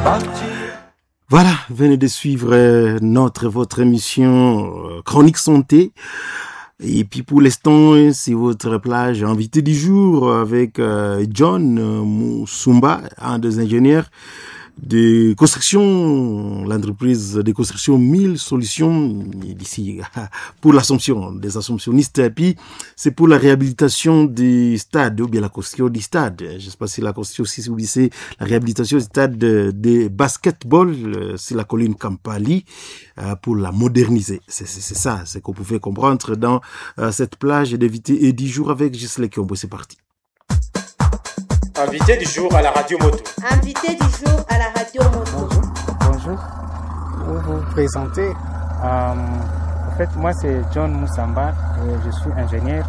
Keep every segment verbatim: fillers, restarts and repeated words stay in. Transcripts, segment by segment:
Voilà, venez de suivre notre, votre émission euh, Chronique Santé. Et puis pour l'instant, c'est votre plage invité du jour avec euh, John Moussumba, un des ingénieurs de construction, l'entreprise de construction mille solutions d'ici pour l'assomption des assomptionnistes. Et puis c'est pour la réhabilitation du stade ou bien la construction du stade. Je sais pas si la construction si vous c'est la réhabilitation du stade de, de basketball euh, sur la colline Kampali euh, pour la moderniser. C'est, c'est, c'est ça, c'est qu'on pouvait comprendre dans euh, cette plage d'éviter et dix jours avec Gisèle Kiombo. C'est parti. Invité du jour à la radio moto. Invité du jour à la radio moto. Bonjour. Bonjour. Vous vous présentez. Euh, en fait, moi c'est John Moussamba. Et je suis ingénieur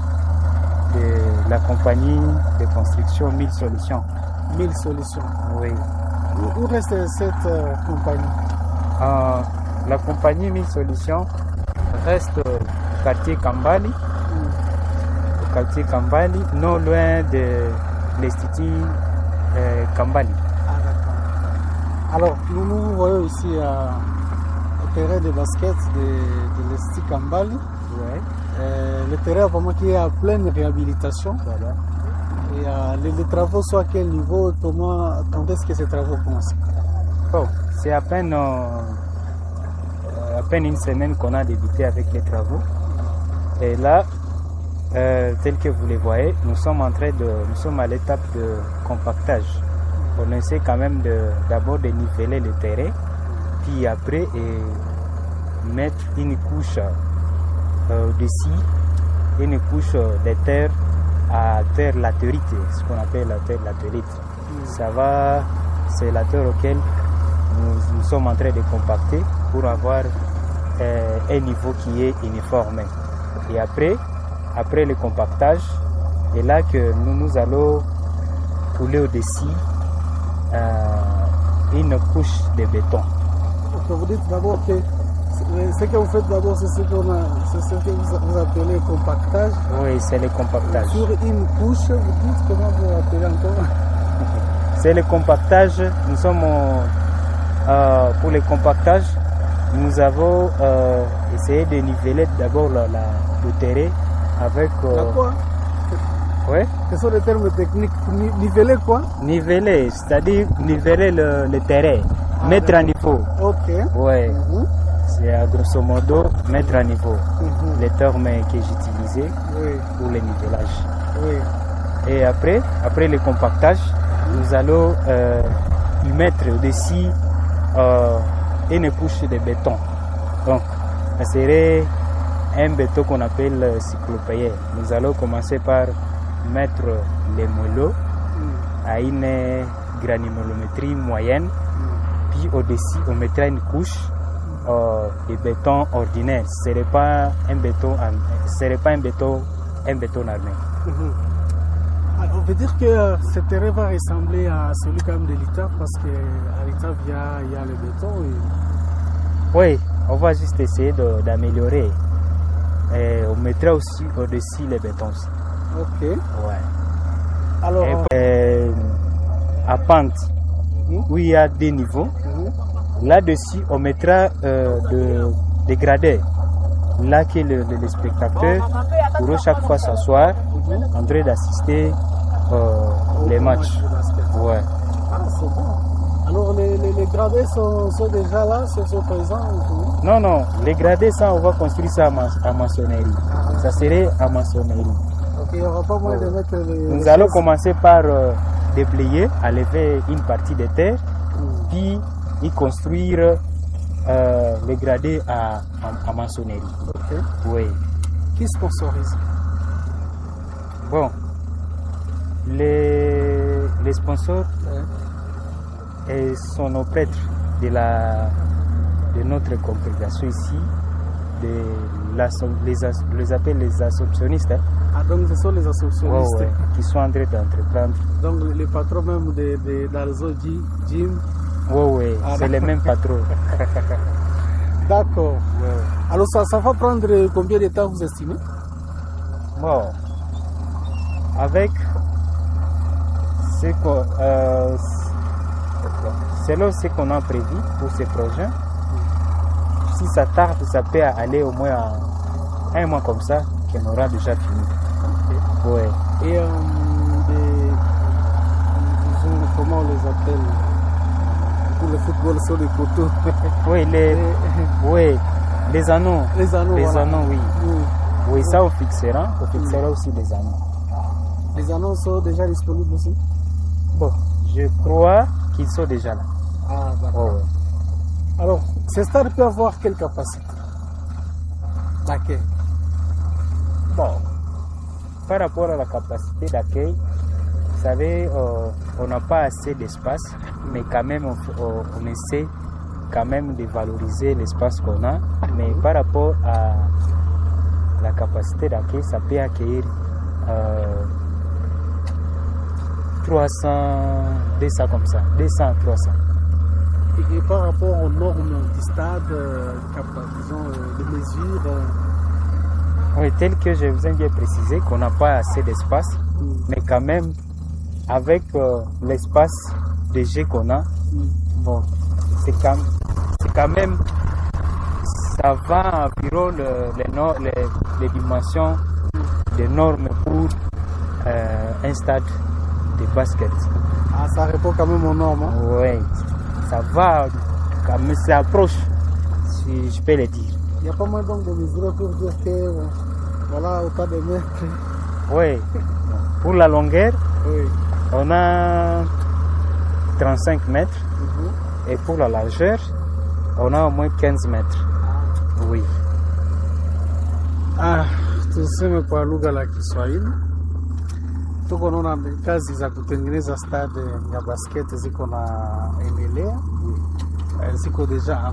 de la compagnie de construction mille solutions. mille solutions. Oui. Où reste cette euh, compagnie? euh, La compagnie mille solutions reste au quartier Kambali. Mm. Au quartier Kambali, non loin de l'Institut euh, Kambali. Ah, d'accord. Alors, nous nous voyons ici euh, au terrain de basket de, de l'Institut Kambali. Ouais. Euh, le terrain vraiment qui est en pleine réhabilitation. Voilà. Et euh, les, les travaux sont à quel niveau? Comment, quand est-ce que ces travaux commencent? Oh, c'est à peine, euh, à peine une semaine qu'on a débuté avec les travaux. Et là, Euh, tel que vous les voyez, nous sommes en train de, nous sommes à l'étape de compactage. On essaie quand même de, d'abord de niveler le terrain, puis après et mettre une couche euh, au-dessus, une couche de terre à terre latérite, ce qu'on appelle la terre latérite. Ça va, c'est la terre auquel nous, nous sommes en train de compacter pour avoir euh, un niveau qui est uniforme. Et après, Après le compactage, et là que nous, nous allons couler au-dessus euh, une couche de béton. Donc vous dites d'abord que ce que vous faites d'abord, c'est ce, qu'on a, c'est ce que vous, vous appelez compactage. Oui, c'est le compactage. Sur une couche, vous dites comment vous appelez encore? C'est le compactage. Nous sommes euh, pour le compactage, nous avons euh, essayé de niveler d'abord la, la, le terrain. Avec euh... quoi? Ouais. Quels sont les termes techniques? Niveler quoi? Niveler, c'est-à-dire niveler le, le terrain, ah, mettre d'accord. À niveau. Ok. Ouais. Mm-hmm. C'est à grosso modo mettre à niveau. Mm-hmm. Les termes que j'utilisais oui. Pour le nivelage. Oui. Et après, après le compactage, mm-hmm. Nous allons euh, y mettre au-dessus euh, une couche de béton. Donc, ça serait un béton qu'on appelle cyclopéien. Nous allons commencer par mettre les moelleux mm. à une granulométrie moyenne, mm. Puis au-dessus on mettra une couche euh, de béton ordinaire. Ce n'est pas un béton, ce serait pas un béton, un béton armé. Mm-hmm. Alors, on veut dire que euh, ce terrain va ressembler à celui quand même de l'État parce qu'à l'État il y a, il y a le béton. Et... Oui, on va juste essayer de, d'améliorer. Et on mettra aussi au-dessus les bétons. Ok. Ouais. Alors, et, euh, à pente, mmh. Où il y a des niveaux, mmh. Là-dessus, on mettra euh, de, des gradés. Là que le, le, les spectateurs pourront chaque fois s'asseoir, mmh. En train d'assister euh, les matchs. Ouais. Ah, c'est bon. Alors les, les, les gradés sont, sont déjà là, sont, sont présents? Non, non, les gradés, ça, on va construire ça à maçonnerie. Ah, ça serait à maçonnerie. Ok, il n'y aura pas moyen de mettre les... Nous les allons choses. commencer par euh, déblayer, enlever une partie de terre, mm. Puis y construire euh, les gradés à, à, à maçonnerie. Ok. Oui. Qui sponsorise? Bon, les, les sponsors... Ouais. Et sont nos prêtres de, la, de notre congrégation ici, de la, les, les appelle les assomptionnistes. Hein. Ah, donc ce sont les assomptionnistes. Ouais, ouais, qui sont en train d'entreprendre. Donc les patrons même de, de, d'Alzo Jim. Oui, oui, ah, c'est les mêmes patrons. D'accord. Ouais. Alors ça, ça va prendre combien de temps vous estimez? Bon, avec ce qu'on... Euh, selon ce qu'on a prévu pour ces projets, si ça tarde, ça peut aller au moins à un mois comme ça, qu'on aura déjà fini. Okay. Ouais. Et euh, des, disons, comment on les appelle? Pour le football sur les poteaux. Oui, les, oui, les anneaux. Les anneaux, les voilà. anneaux oui. Oui, oui, ça on fixera. On fixera aussi les anneaux. Les anneaux sont déjà disponibles aussi? Bon, je crois qu'ils sont déjà là. Ah, d'accord. Oh, ouais. Alors, ce stade peut avoir quelle capacité d'accueil? Bon, par rapport à la capacité d'accueil, vous savez, euh, on n'a pas assez d'espace, mais quand même, on, on essaie quand même de valoriser l'espace qu'on a. Mais par rapport à la capacité d'accueil, ça peut accueillir euh, trois cents, deux cents comme ça, deux cents, trois cents. Et, et par rapport aux normes du stade, euh, disons, euh, les mesures euh... Oui, tel que je vous ai bien précisé, qu'on n'a pas assez d'espace, mm. mais quand même, avec euh, l'espace de jeu qu'on a, mm. bon, c'est quand, quand même, ça va environ le, les, no, les, les dimensions des normes pour euh, un stade de basket. Ah, ça répond quand même aux normes. Hein? Oui, ça va, quand même, ça approche, si je peux le dire. Il n'y a pas moins donc de mesures pour dire que euh, voilà autant de mètres. Oui, pour la longueur, oui. On a trente-cinq mètres mm-hmm. et pour la largeur, on a au moins quinze mètres. Ah. Oui. Ah, tuseme kwa lugha la Kiswahili tuko naona kazi za kutengeneza stade ya basket ziko na endelea, ziko deja